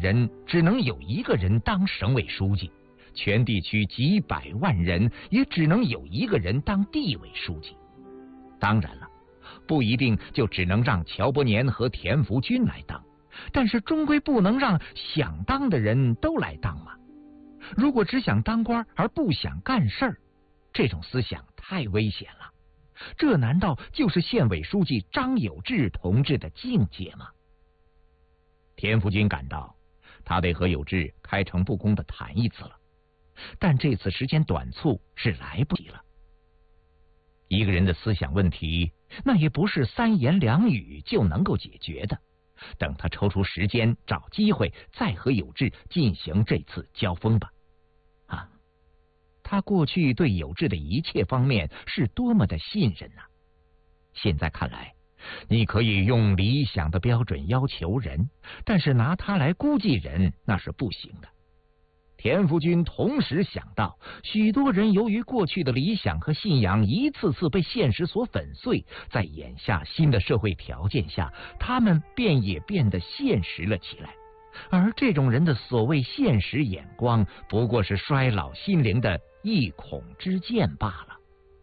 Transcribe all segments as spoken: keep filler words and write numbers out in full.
人只能有一个人当省委书记，全地区几百万人也只能有一个人当地委书记。当然了，不一定就只能让乔伯年和田福军来当，但是终归不能让想当的人都来当嘛。如果只想当官而不想干事儿，这种思想太危险了。这难道就是县委书记张有志同志的境界吗？田福军感到他得和有志开诚布公的谈一次了，但这次时间短促，是来不及了。一个人的思想问题，那也不是三言两语就能够解决的。等他抽出时间找机会，再和有志进行这次交锋吧。啊，他过去对有志的一切方面是多么的信任呐、啊！现在看来，你可以用理想的标准要求人，但是拿他来估计人，那是不行的。田福军同时想到，许多人由于过去的理想和信仰一次次被现实所粉碎，在眼下新的社会条件下，他们便也变得现实了起来。而这种人的所谓现实眼光，不过是衰老心灵的一孔之见罢了。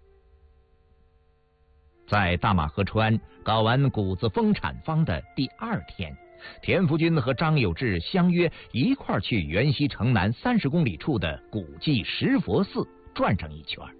在大马河川搞完谷子丰产坊的第二天，田福军和张有志相约一块儿去元溪城南三十公里处的古迹石佛寺转上一圈。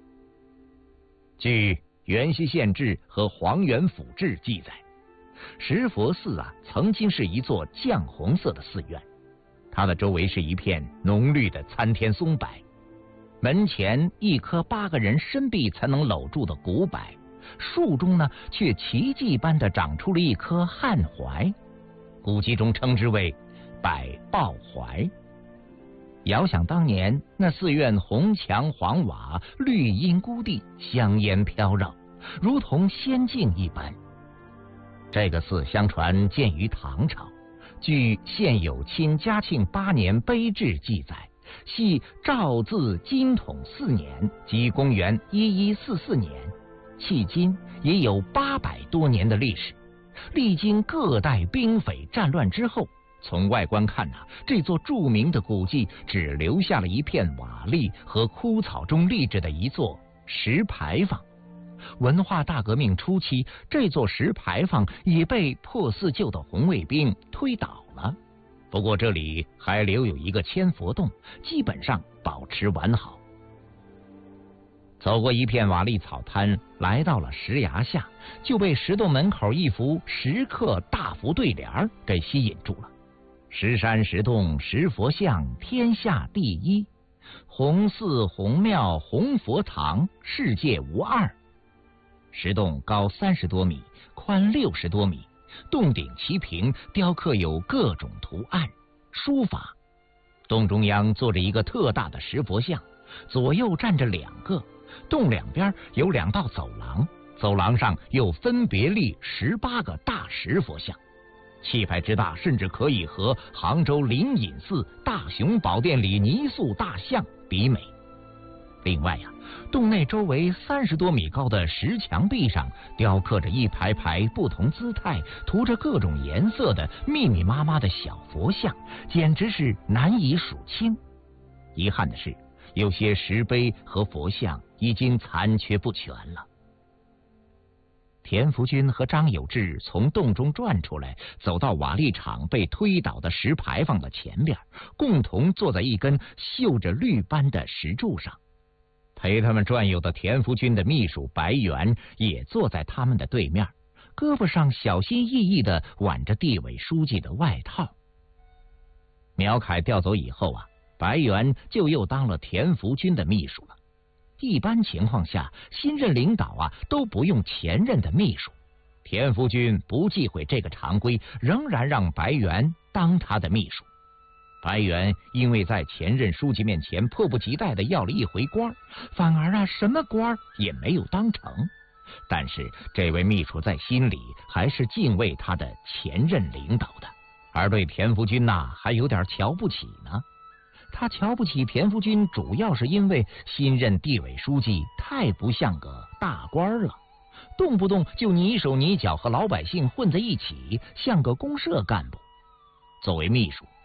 据《元溪县志》和《黄元府志》记载，石佛寺啊，曾经是一座绛红色的寺院，它的周围是一片浓绿的参天松柏，门前一棵八个人身臂才能搂住的古柏，树中呢却奇迹般的长出了一棵汉槐，古籍中称之为柏抱槐。遥想当年，那寺院红墙黄瓦，绿荫孤地，香烟飘绕，如同仙境一般。这个寺相传建于唐朝，据现有清嘉庆八年碑志记载，系赵自金统四年，即公元一一四四年，迄今也有八百多年的历史。历经各代兵匪战乱之后，从外观看啊，这座著名的古迹只留下了一片瓦砾和枯草中立着的一座石牌坊。文化大革命初期，这座石牌坊也被破四旧的红卫兵推倒了，不过这里还留有一个千佛洞，基本上保持完好。走过一片瓦砾草滩，来到了石崖下，就被石洞门口一幅石刻大幅对联给吸引住了。石山石洞石佛像，天下第一，红寺红庙红佛堂，世界无二。石洞高三十多米，宽六十多米，洞顶齐平，雕刻有各种图案书法。洞中央坐着一个特大的石佛像，左右站着两个，洞两边有两道走廊，走廊上又分别立十八个大石佛像，气派之大，甚至可以和杭州灵隐寺大雄宝殿里泥塑大像比美。另外呀、啊，洞内周围三十多米高的石墙壁上雕刻着一排排不同姿态、涂着各种颜色的密密麻麻的小佛像，简直是难以数清。遗憾的是，有些石碑和佛像已经残缺不全了。田福军和张有志从洞中转出来，走到瓦砾场被推倒的石牌坊的前边，共同坐在一根绣着绿斑的石柱上。陪他们转悠的田福军的秘书白元也坐在他们的对面，胳膊上小心翼翼地挽着地委书记的外套。苗凯调走以后啊，白元就又当了田福军的秘书了。一般情况下，新任领导啊都不用前任的秘书。田福军不忌讳这个常规，仍然让白元当他的秘书。白元因为在前任书记面前迫不及待地要了一回官，反而啊什么官也没有当成。但是这位秘书在心里还是敬畏他的前任领导的，而对田福军呐、啊、还有点瞧不起呢。他瞧不起田福军，主要是因为新任地委书记太不像个大官了，动不动就你手你脚和老百姓混在一起，像个公社干部。作为秘书，